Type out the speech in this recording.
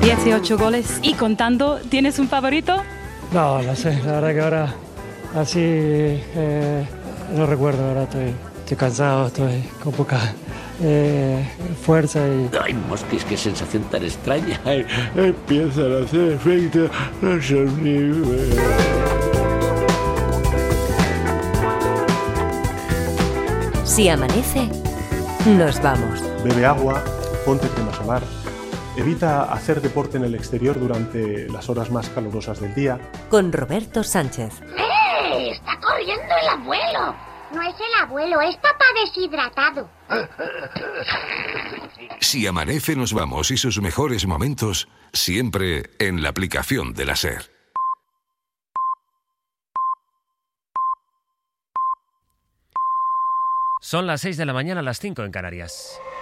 18 goles y contando. ¿Tienes un favorito? No, no sé, la verdad que ahora así no recuerdo, ahora estoy cansado, estoy con poca fuerza y... Ay, Mosquis, qué sensación tan extraña. Empiezan a hacer efecto los sonidos. Si amanece, nos vamos. Bebe agua, ponte crema solar, evita hacer deporte en el exterior durante las horas más calurosas del día. Con Roberto Sánchez. ¡Está corriendo el abuelo! No es el abuelo, es papá deshidratado. Si amanece, nos vamos y sus mejores momentos siempre en la aplicación de la SER. Son las 6 de la mañana, las 5 en Canarias.